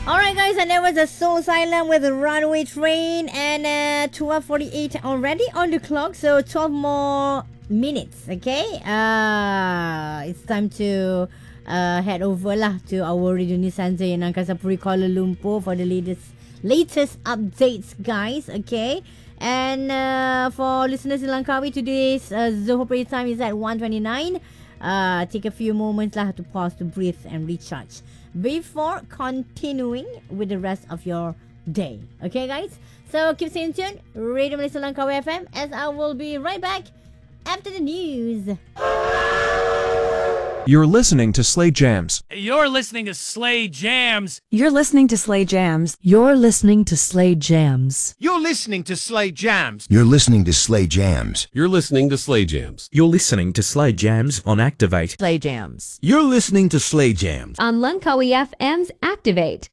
Alright guys, and that was a Soul Asylum with a Runaway Train, and 12:48 already on the clock, so 12 more minutes, okay? It's time to head over lah to our Radio News Center in Angkasa Puri, Kuala Lumpur for the latest updates, guys, okay? And for listeners in Langkawi, today's Zoho Prayer time is at 1:29. Take a few moments lah to pause, to breathe and recharge before continuing with the rest of your day. Okay, guys? So keep staying tuned. Radio Malaysia Langkawi FM, as I will be right back after the news. You're listening to Slay Jams. You're listening to Slay Jams. You're listening to Slay Jams. You're listening to Slay Jams. You're listening to Slay Jams. You're listening to Slay Jams. You're listening to Slay Jams. You're listening to Slay Jams on Activate. Slay Jams. You're listening to Slay Jams on Langkawi FM's Activate.